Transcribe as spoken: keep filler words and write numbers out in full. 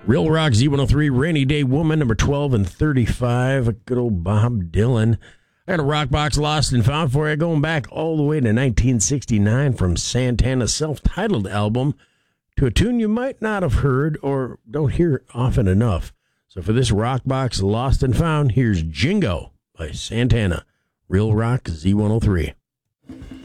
Real Rock Z one oh three, Rainy Day Woman, number twelve and thirty-five. Good old Bob Dylan. I got a rock box lost and found for you, going back all the way to nineteen sixty-nine from Santana's self-titled album to a tune you might not have heard or don't hear often enough. So for this rock box lost and found, here's Jingo by Santana. Real Rock Z one oh three.